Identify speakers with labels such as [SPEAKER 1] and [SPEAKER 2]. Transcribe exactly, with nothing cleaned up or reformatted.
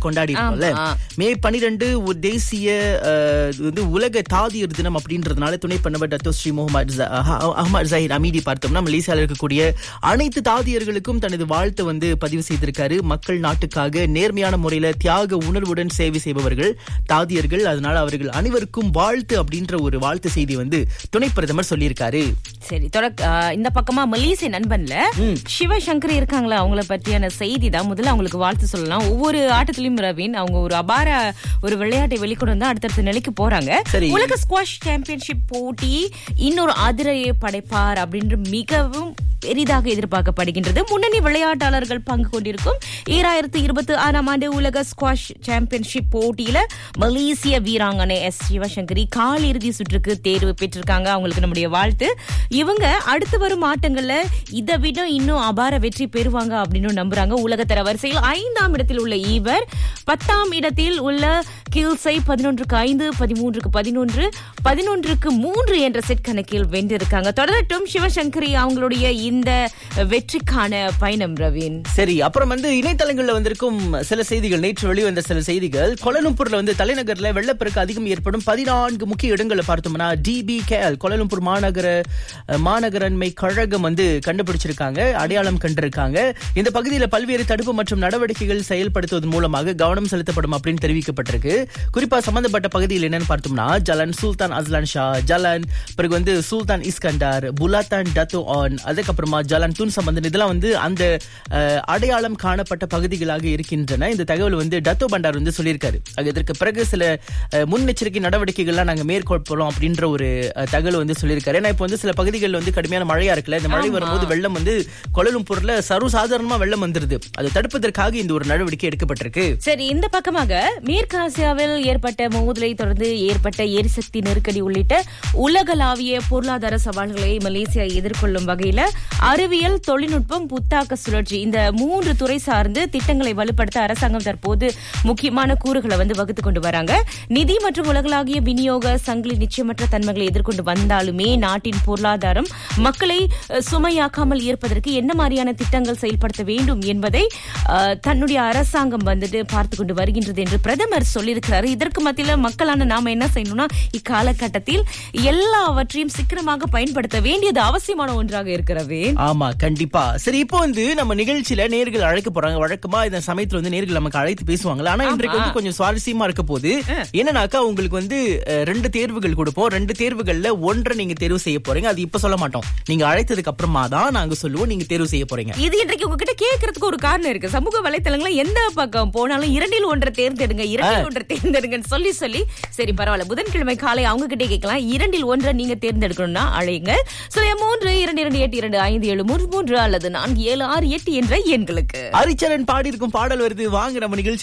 [SPEAKER 1] கொண்டாடி இருக்கோம்ல. மே பனிரெண்டு ஒரு தேசிய அஹ், வந்து உலக தாதியர் தினம் அப்படின்றதுனால துணை பண்ணவர் டத்தோ ஸ்ரீ முகமது ஜ- அஹ், அஹ்மத் ஜஹீர் அமீதி பார்த்தோம்னா மலேசியாவில் இருக்கக்கூடிய அனைத்து தாதியர்களுக்கும் தனது வாழ்த்து வந்து பதிவு செய்திருக்காரு. மக்கள் நாட்டுக்காக நேர்மையான முறையில தியாக உணர்வுடன் சேவை செய்பவர்கள் தாதியர்கள், அதனால அவர்கள் அனைவருக்கும் வாழ்த்து அப்படின்ற ஒரு வாழ்த்து செய்தி வந்து துணை பிரதமர் சொல்லியிருக்காரு.
[SPEAKER 2] சரி, தொடக்க ஆ, இந்த பக்கமா மலேசிய நண்பன்ல சிவசங்கரி இருக்காங்களா, அவங்கள பற்றியான செய்தி தான். முதல்ல அவங்களுக்கு வாழ்த்து சொல்லலாம். ஒவ்வொரு ஆட்டத்திலும் ரவீன் அவங்க ஒரு அபார ஒரு விளையாட்டை வெளிக்கொண்டு வந்து அடுத்தடுத்த நிலைக்கு போறாங்க.
[SPEAKER 1] சரி.
[SPEAKER 2] உலக ஸ்குவாஷ் சாம்பியன்ஷிப் போட்டி இன்னொரு அதிரையை படைப்பார் அப்படின்ற மிகவும் பெரிதாக எதிர்பார்க்கப்படுகின்றது. முன்னணி விளையாட்டாளர்கள் பங்கு கொண்டிருக்கும் ஈராயிரத்தி இருபத்தி ஆறாம் ஆண்டு உலக ஸ்குவாஷ் சாம்பியன்ஷிப் போட்டியில மலேசிய வீராங்கனை எஸ் சிவசங்கரி கால் இறுதி சுற்றுக்கு தேர்வு பெற்றிருக்காங்க. அவங்களுக்கு நம்முடைய வாழ்த்து. இவங்க அடுத்து வரும் ஆட்டங்கள்ல இதை விட இன்னும் அபார வெற்றி பெறுவாங்க அப்படின்னு நம்புறாங்க. உலகத்தர வரிசையில் ஐந்தாம் இடத்தில் உள்ள இவர் பத்தாம் இடத்தில் உள்ள கில்ஸை பதினொன்றுக்கு ஐந்து, பதிமூன்றுக்கு பதினொன்று, பதினொன்றுக்கு மூன்று என்ற செட் கணக்கில் வென்றிருக்காங்க. தொடரட்டும் சிவசங்கரி அவங்களுடைய இந்த வெற்றிக்கான பயணம் ரவீன்.
[SPEAKER 1] சரி, அப்புறம் வந்து இணையதளங்கள்ல வந்திருக்கும் சில செய்திகள், நேற்று வெளிவந்த சில செய்திகள். கோலாலம்பூர்ல வந்து தலைநகர்ல வெள்ளப்பெருக்கு அதிகம் ஏற்படும் பதினான்கு முக்கிய இடங்களை பார்த்தோம்னா டிபிகேஎல் கோலாலம்பூர் மாநகர மாநகரன்மை கழகம் வந்து கண்டுபிடிச்சிருக்காங்க, அடையாளம் கண்டிருக்காங்க. இந்த பகுதியில் பல்வேறு தடுப்பு மற்றும் நடவடிக்கைகள் செயல்படுத்துவதன் மூலமாக கவனம் செலுத்தப்படும் அப்படின்னு தெரிவிக்கப்பட்டிருக்கு. குறிப்பா சம்பந்தப்பட்ட பகுதியில் என்னன்னு பார்த்தோம்னா ஜலன் சுல்தான் அஸ்லான் ஷா, ஜலன் பிறகு வந்து சுல்தான் இஸ்கண்டார், புலாத்தான் டத்தோ ஆன், அதுக்கப்புறமா ஜலன் தூன் சம்பந்தன், இதெல்லாம் வந்து அந்த அஹ், அடையாளம் காணப்பட்ட பகுதிகளாக இருக்கின்றன. இந்த தகவல் வந்து டத்தோ பண்டார் வந்து சொல்லியிருக்காரு. அது இதற்கு பிறகு சில அஹ், முன்னெச்சரிக்கை நடவடிக்கைகள்லாம் நாங்க மேற்கொள்றோம் அப்படின்ற ஒரு அஹ், தகவல் வந்து சொல்லியிருக்காரு. ஏன்னா இப்போ வந்து சில பகுதிகளில் வந்து கடுமையான மழையா இருக்குல்ல, இந்த மழை வரும்போது வெள்ளம் வந்து கோலாலம்பூர்ல சர்வசாதாரணமா வெள்ளம் வந்துருது. அதை தடுப்பதற்காக இந்த ஒரு நடவடிக்கை எடுக்கப்பட்டிருக்கு.
[SPEAKER 2] சரி, இந்த பக்கமாக மேற்கு ஆசியாவில் ஏற்பட்ட மோதலை தொடர்ந்து ஏற்பட்ட எரிசக்தி நெருக்கடி உள்ளிட்ட உலகளாவிய பொருளாதார சவால்களை மலேசியா எதிர்கொள்ளும் வகையில அறிவியல், தொழில்நுட்பம், புத்தாக்க சுழற்சி இந்த மூன்று துறை சார்ந்து திட்டங்களை வலுப்படுத்த அரசாங்கம் தற்போது முக்கியமான கூறுகளை வந்து வகுத்து கொண்டு வராங்க. நிதி மற்றும் உலகளாவிய விநியோக சங்கிலி நிச்சயமற்ற தன்மைகளை எதிர்கொண்டு வந்தாலுமே நாட்டின் பொருளாதாரம் மக்களை அஹ், சுமையாக்காமல் இருப்பதற்கு என்ன மாதிரியான திட்டங்கள் செயல்படுத்த வேண்டும் என்பதை அஹ், தன்னுடைய அரசாங்கம் வந்துட்டு பார்த்து கொண்டு வருகின்றது என்று பிரதமர் சொல்லியிருக்கிறாரு. இதற்கு மத்தியில மக்களான நாம என்ன செய்யணும்னா இக்காலகட்டத்தில் எல்லாவற்றையும் சிக்கனமாக பயன்படுத்த வேண்டியது அவசியமான ஒன்றாக இருக்கிறது.
[SPEAKER 1] ஆமா, கண்டிப்பா. சரி, இப்போ வந்து நம்ம நிகழ்ச்சியில நேர்கள் அழைக்க போறாங்க. வழக்கமா இந்த சமயத்துல வந்து நேர்கள் நமக்கு அழைத்து பேசுவாங்களா, ஆனா இன்றைக்கு வந்து கொஞ்சம் சுவாரஸ்யமா இருக்க போது. என்னன்னாக்கா உங்களுக்கு வந்து அஹ், ரெண்டு தேர்வுகள் கொடுப்போம். ரெண்டு தேர்வுகள்ல ஒன்றை நீங்க தேர்வு செய்ய போறீங்க. அது இப்ப சொல்ல மாட்டோம், நீங்க அழைத்ததுக்கு அப்புறமா தான் நாங்க சொல்லுவோம் நீங்க தேர்வு செய்ய போறீங்க.
[SPEAKER 2] இது இன்றைக்கு உங்ககிட்ட கேட்கறதுக்கு ஒரு காரணம் இருக்கு. சமூக வலைத்தளங்கள எந்த பக்கம் போனாலும் இரண்டில் ஒன்றை தேர்ந்தெடுங்க, இரண்டில் ஒன்றை தேர்ந்தெடுங்கன்னு சொல்லி சொல்லி சரி பரவாயில்ல, புதன்கிழமை காலை அவங்க கிட்டே கேட்கலாம். இரண்டில் ஒன்றை நீங்க தேர்ந்தெடுக்கணும்னா அழைங்க. சுய மூன்று இரண்டு இரண்டு எட்டு இரண்டு ஐந்து ஏழு மூன்று மூன்று அல்லது நான்கு ஏழு ஆறு எட்டு என்ற எண்களுக்கு.
[SPEAKER 1] ஹரிச்சரன் பாடி இருக்கும் பாடல் வருது, வாங்க நம்ம நிகழ்ச்சி